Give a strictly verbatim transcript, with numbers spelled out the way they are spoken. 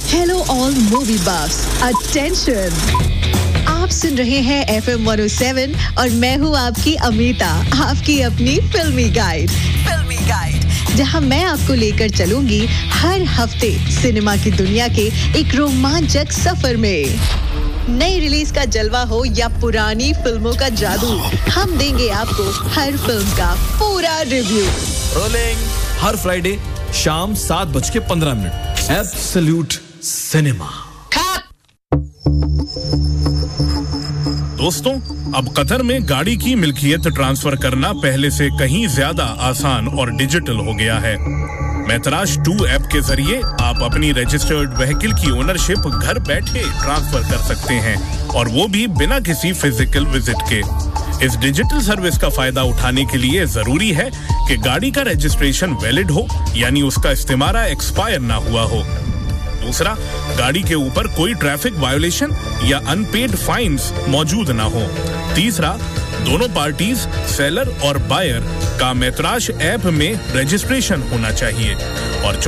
Hello all movie बफ्स, attention! आप सुन रहे हैं F M one O seven और मैं हूँ आपकी अमीता, आपकी अपनी फिल्मी गाइड फिल्मी गाइड जहाँ मैं आपको लेकर चलूंगी हर हफ्ते सिनेमा की दुनिया के एक रोमांचक सफर में। नई रिलीज का जलवा हो या पुरानी फिल्मों का जादू, हम देंगे आपको हर फिल्म का पूरा रिव्यू। रोलिंग हर फ्राइडे शाम सात बज के पंद्रह मिनट एब्सोल्यूट सिनेमा। दोस्तों, अब कतर में गाड़ी की मिल्कियत ट्रांसफर करना पहले से कहीं ज्यादा आसान और डिजिटल हो गया है। मैतराज टू ऐप के जरिए आप अपनी रजिस्टर्ड व्हीकल की ओनरशिप घर बैठे ट्रांसफर कर सकते हैं, और वो भी बिना किसी फिजिकल विजिट के। इस डिजिटल सर्विस का फायदा उठाने के लिए जरूरी है कि गाड़ी का रजिस्ट्रेशन वैलिड हो, यानी उसका इस्तेमाल एक्सपायर ना हुआ हो। दूसरा, गाड़ी के ऊपर कोई ट्रैफिक वायोलेशन या अनपेड फाइन्स मौजूद ना हो। तीसरा, दोनों पार्टीज सेलर और बायर का मैतराज ऐप में रजिस्ट्रेशन होना चाहिए। और